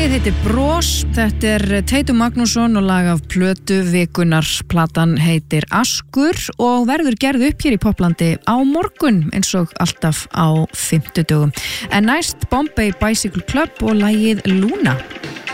Lagið heitir Bros, þetta Teitur Magnússon og lag af plötu vikunar. Platan heitir Askur og verður gerð upp hér í Poplandi á morgun eins og alltaf á fimmtudögum. En næst Bombay Bicycle Club og lagið Luna.